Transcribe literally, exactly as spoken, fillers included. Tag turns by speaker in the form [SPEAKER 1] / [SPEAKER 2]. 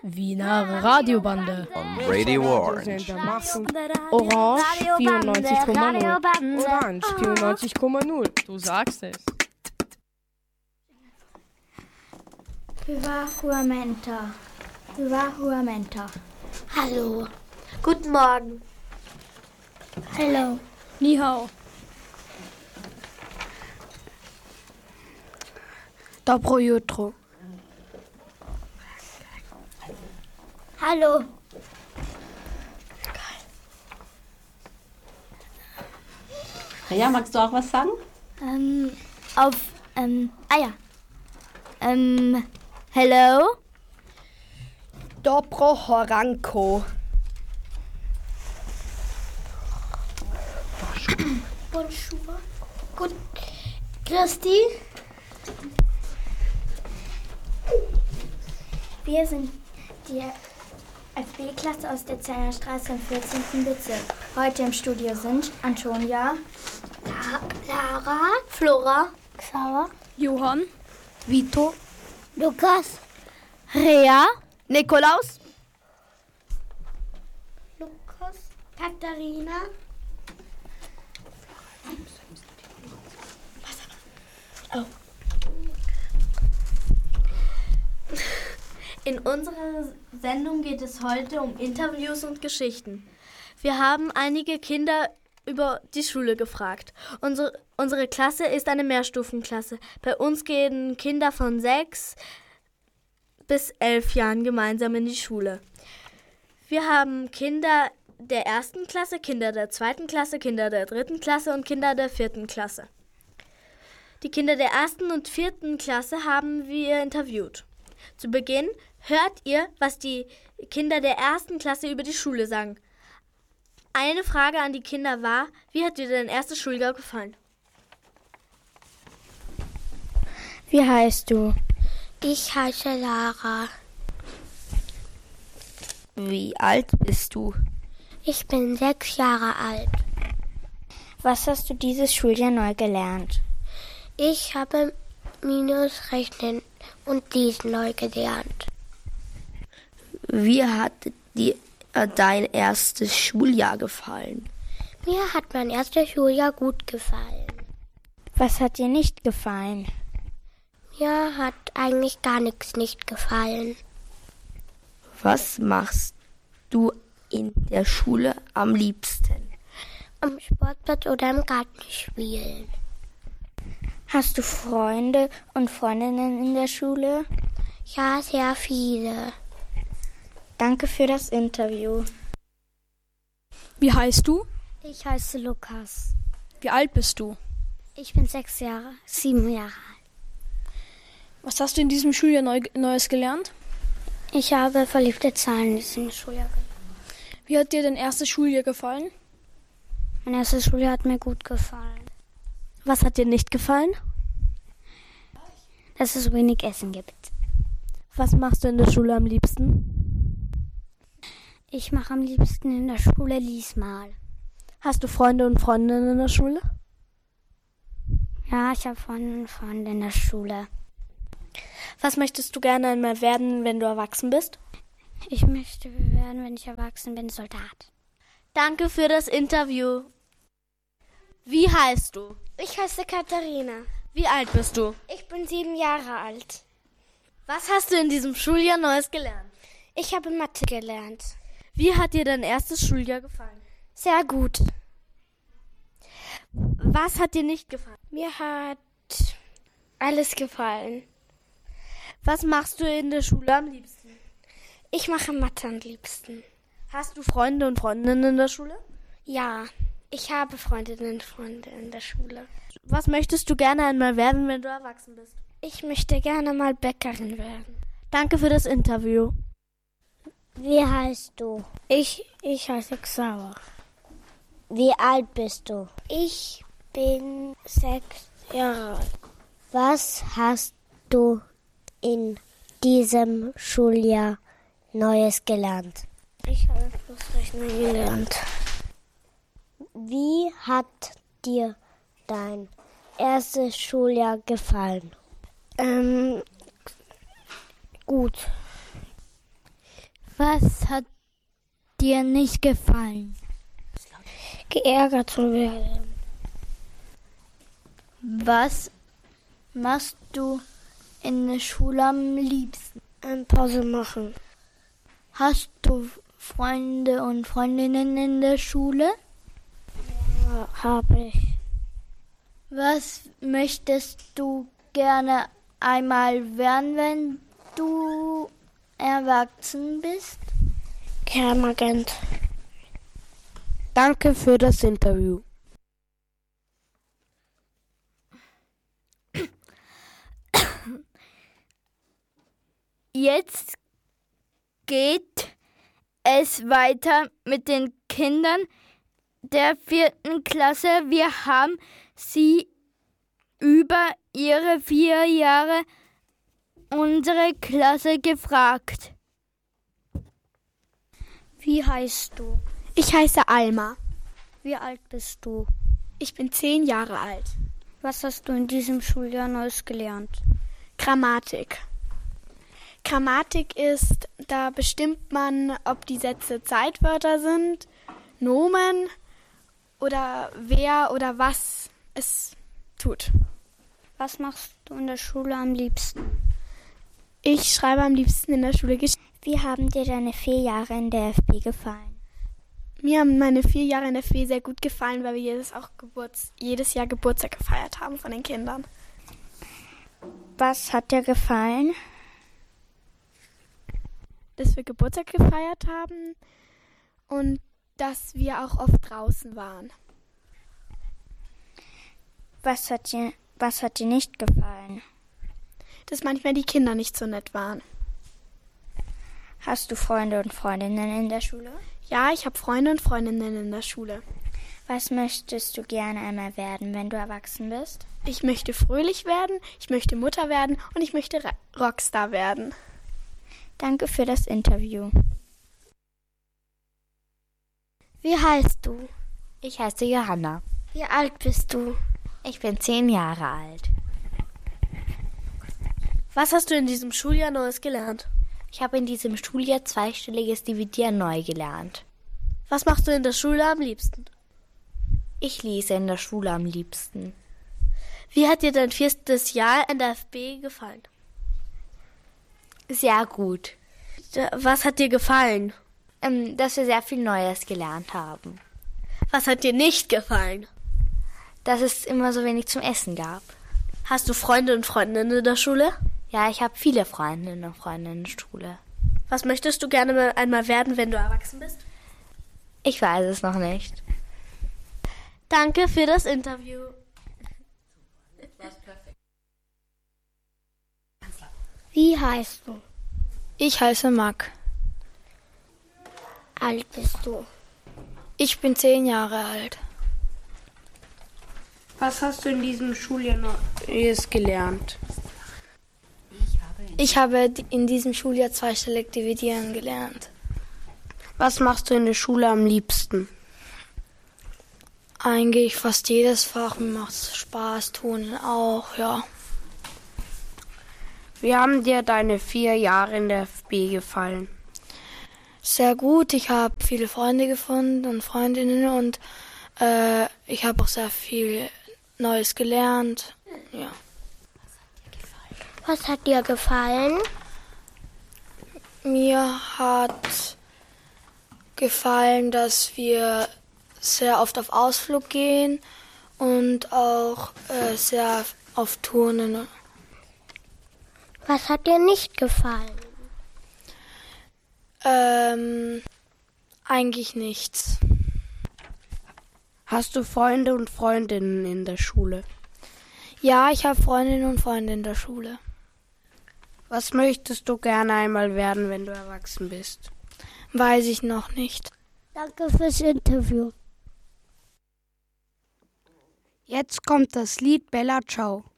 [SPEAKER 1] Wiener Radiobande.
[SPEAKER 2] On Radio Orange.
[SPEAKER 3] Orange vierundneunzig Komma null.
[SPEAKER 4] Orange vierundneunzig Komma null.
[SPEAKER 1] Du sagst es.
[SPEAKER 5] Huamenta. Huamenta.
[SPEAKER 6] Hallo. Guten Morgen.
[SPEAKER 5] Hello.
[SPEAKER 1] Ni hao.
[SPEAKER 3] Dobro jutro.
[SPEAKER 5] Hallo.
[SPEAKER 7] Ja, magst du auch was sagen?
[SPEAKER 5] Ähm, auf, ähm, ah ja. Ähm, hello.
[SPEAKER 3] Dobro horanko.
[SPEAKER 6] Bonjour. Gut. Christi.
[SPEAKER 5] Wir sind die F B-Klasse aus der Zellner Straße im vierzehnten Bezirk. Heute im Studio sind Antonia,
[SPEAKER 6] Lara. Flora.
[SPEAKER 5] Xaver,
[SPEAKER 1] Johann.
[SPEAKER 3] Vito.
[SPEAKER 5] Lukas,
[SPEAKER 3] Rea. Nikolaus.
[SPEAKER 6] Lukas. Katharina. Oh.
[SPEAKER 8] In unserer Sendung geht es heute um Interviews und Geschichten. Wir haben einige Kinder über die Schule gefragt. Unsere, unsere Klasse ist eine Mehrstufenklasse. Bei uns gehen Kinder von sechs bis elf Jahren gemeinsam in die Schule. Wir haben Kinder der ersten Klasse, Kinder der zweiten Klasse, Kinder der dritten Klasse und Kinder der vierten Klasse. Die Kinder der ersten und vierten Klasse haben wir interviewt. Zu Beginn hört ihr, was die Kinder der ersten Klasse über die Schule sagen. Eine Frage an die Kinder war, wie hat dir dein erstes Schuljahr gefallen?
[SPEAKER 5] wie heißt du?
[SPEAKER 6] Ich heiße Lara.
[SPEAKER 3] Wie alt bist du?
[SPEAKER 6] Ich bin sechs Jahre alt.
[SPEAKER 5] Was hast du dieses Schuljahr neu gelernt?
[SPEAKER 6] Ich habe Minus, Rechnen und Lesen neu gelernt.
[SPEAKER 3] Wie hat dir dein erstes Schuljahr gefallen?
[SPEAKER 6] Mir hat mein erstes Schuljahr gut gefallen.
[SPEAKER 5] Was hat dir nicht gefallen?
[SPEAKER 6] Mir hat eigentlich gar nichts nicht gefallen.
[SPEAKER 3] Was machst du in der Schule am liebsten?
[SPEAKER 6] Am Sportplatz oder im Garten spielen.
[SPEAKER 5] Hast du Freunde und Freundinnen in der Schule?
[SPEAKER 6] Ja, sehr viele.
[SPEAKER 5] Danke für das Interview.
[SPEAKER 1] Wie heißt du?
[SPEAKER 5] Ich heiße Lukas.
[SPEAKER 1] Wie alt bist du?
[SPEAKER 5] Ich bin sechs Jahre, sieben Jahre alt.
[SPEAKER 1] Was hast du in diesem Schuljahr neu, Neues gelernt?
[SPEAKER 5] Ich habe verliebte Zahlen in diesem Schuljahr gelernt.
[SPEAKER 1] Wie hat dir dein erstes Schuljahr gefallen?
[SPEAKER 5] Mein erstes Schuljahr hat mir gut gefallen.
[SPEAKER 8] Was hat dir nicht gefallen?
[SPEAKER 5] Dass es wenig Essen gibt.
[SPEAKER 8] Was machst du in der Schule am liebsten?
[SPEAKER 5] Ich mache am liebsten in der Schule Liesmal.
[SPEAKER 8] Hast du Freunde und Freundinnen in der Schule?
[SPEAKER 5] Ja, ich habe Freunde und Freunde in der Schule.
[SPEAKER 8] Was möchtest du gerne einmal werden, wenn du erwachsen bist?
[SPEAKER 5] Ich möchte werden, wenn ich erwachsen bin, Soldat.
[SPEAKER 8] Danke für das Interview. Wie heißt du?
[SPEAKER 6] Ich heiße Katharina.
[SPEAKER 8] Wie alt bist du?
[SPEAKER 6] Ich bin sieben Jahre alt.
[SPEAKER 8] Was hast du in diesem Schuljahr Neues gelernt?
[SPEAKER 6] Ich habe Mathe gelernt.
[SPEAKER 8] Wie hat dir dein erstes Schuljahr gefallen?
[SPEAKER 6] Sehr gut.
[SPEAKER 8] Was hat dir nicht gefallen?
[SPEAKER 6] Mir hat alles gefallen.
[SPEAKER 8] Was machst du in der Schule am liebsten?
[SPEAKER 6] Ich mache Mathe am liebsten.
[SPEAKER 8] Hast du Freunde und Freundinnen in der Schule?
[SPEAKER 6] Ja, ich habe Freundinnen und Freunde in der Schule.
[SPEAKER 8] Was möchtest du gerne einmal werden, wenn du erwachsen bist?
[SPEAKER 6] Ich möchte gerne mal Bäckerin werden.
[SPEAKER 8] Danke für das Interview.
[SPEAKER 5] Wie heißt du?
[SPEAKER 6] Ich, ich heiße Xaver.
[SPEAKER 5] Wie alt bist du?
[SPEAKER 6] Ich bin sechs Jahre alt.
[SPEAKER 5] Was hast du in diesem Schuljahr Neues gelernt?
[SPEAKER 6] Ich habe Plusrechnen gelernt.
[SPEAKER 5] Wie hat dir dein erstes Schuljahr gefallen?
[SPEAKER 6] Ähm, gut. Was hat dir nicht gefallen? Geärgert zu werden. Was machst du in der Schule am liebsten? Eine Pause machen. Hast du Freunde und Freundinnen in der Schule? Ja, habe ich. Was möchtest du gerne einmal werden, wenn du erwachsen bist? Geheimagent.
[SPEAKER 4] Danke für das Interview.
[SPEAKER 8] Jetzt geht es weiter mit den Kindern der vierten Klasse. Wir haben sie über ihre vier Jahre unsere Klasse gefragt.
[SPEAKER 6] Wie heißt du?
[SPEAKER 9] Ich heiße Alma.
[SPEAKER 6] Wie alt bist du?
[SPEAKER 9] Ich bin zehn Jahre alt.
[SPEAKER 6] Was hast du in diesem Schuljahr Neues gelernt?
[SPEAKER 9] Grammatik. Grammatik ist, da bestimmt man, ob die Sätze Zeitwörter sind, Nomen oder wer oder was es tut.
[SPEAKER 6] Was machst du in der Schule am liebsten?
[SPEAKER 9] Ich schreibe am liebsten in der Schule Geschichte.
[SPEAKER 6] Wie haben dir deine vier Jahre in der F B gefallen?
[SPEAKER 9] Mir haben meine vier Jahre in der F B sehr gut gefallen, weil wir jedes, auch Geburts-, jedes Jahr Geburtstag gefeiert haben von den Kindern.
[SPEAKER 6] Was hat dir gefallen?
[SPEAKER 9] Dass wir Geburtstag gefeiert haben und dass wir auch oft draußen waren.
[SPEAKER 6] Was hat dir, was hat dir nicht gefallen?
[SPEAKER 9] Dass manchmal die Kinder nicht so nett waren.
[SPEAKER 6] Hast du Freunde und Freundinnen in der Schule?
[SPEAKER 9] Ja, ich habe Freunde und Freundinnen in der Schule.
[SPEAKER 6] Was möchtest du gerne einmal werden, wenn du erwachsen bist?
[SPEAKER 9] Ich möchte fröhlich werden, ich möchte Mutter werden und ich möchte Rockstar werden.
[SPEAKER 6] Danke für das Interview. Wie heißt du?
[SPEAKER 3] Ich heiße Johanna.
[SPEAKER 6] Wie alt bist du?
[SPEAKER 3] Ich bin zehn Jahre alt.
[SPEAKER 8] Was hast du in diesem Schuljahr Neues gelernt?
[SPEAKER 3] Ich habe in diesem Schuljahr zweistelliges Dividieren neu gelernt.
[SPEAKER 8] Was machst du in der Schule am liebsten?
[SPEAKER 3] Ich lese in der Schule am liebsten.
[SPEAKER 8] Wie hat dir dein viertes Jahr in der F B gefallen?
[SPEAKER 3] Sehr gut.
[SPEAKER 8] Was hat dir gefallen?
[SPEAKER 3] Ähm, dass wir sehr viel Neues gelernt haben.
[SPEAKER 8] Was hat dir nicht gefallen?
[SPEAKER 3] Dass es immer so wenig zum Essen gab.
[SPEAKER 8] Hast du Freunde und Freundinnen in der Schule?
[SPEAKER 3] Ja, ich habe viele Freundinnen und Freunde in der Schule.
[SPEAKER 8] Was möchtest du gerne mal einmal werden, wenn du erwachsen bist?
[SPEAKER 3] Ich weiß es noch nicht.
[SPEAKER 8] Danke für das Interview.
[SPEAKER 6] Wie heißt du?
[SPEAKER 1] Ich heiße Marc.
[SPEAKER 6] Alt bist du?
[SPEAKER 1] Ich bin zehn Jahre alt.
[SPEAKER 4] Was hast du in diesem Schuljahr Neues gelernt?
[SPEAKER 1] Ich habe in diesem Schuljahr zweistellig dividieren gelernt.
[SPEAKER 4] Was machst du in der Schule am liebsten?
[SPEAKER 1] Eigentlich fast jedes Fach. Mir macht es Spaß, tun auch, ja.
[SPEAKER 4] Wie haben dir deine vier Jahre in der F B gefallen?
[SPEAKER 1] Sehr gut. Ich habe viele Freunde gefunden und Freundinnen und äh, ich habe auch sehr viel Neues gelernt. Ja.
[SPEAKER 6] Was hat dir gefallen?
[SPEAKER 1] Mir hat gefallen, dass wir sehr oft auf Ausflug gehen und auch äh, sehr oft turnen.
[SPEAKER 6] Was hat dir nicht gefallen?
[SPEAKER 1] Ähm, eigentlich nichts.
[SPEAKER 4] Hast du Freunde und Freundinnen in der Schule?
[SPEAKER 1] Ja, ich habe Freundinnen und Freunde in der Schule.
[SPEAKER 4] Was möchtest du gerne einmal werden, wenn du erwachsen bist?
[SPEAKER 1] Weiß ich noch nicht.
[SPEAKER 6] Danke fürs Interview.
[SPEAKER 4] Jetzt kommt das Lied Bella Ciao.